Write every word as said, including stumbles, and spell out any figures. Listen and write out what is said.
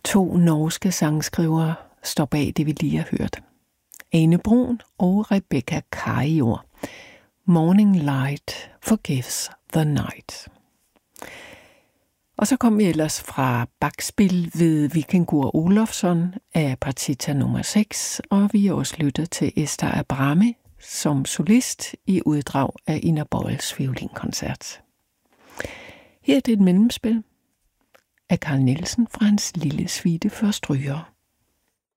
To norske sangskrivere står bag det, vi lige har hørt. Ane Brun og Rebecca Karior. Morning Light forgives the night. Og så kom vi ellers fra bakspil ved Víkingur Ólafsson af partita nummer seks, og vi har også lyttet til Esther Abrami som solist i uddrag af Ina Boyles violinkoncert. Her er det et mellemspil af Carl Nielsen fra hans lille suite for strygere.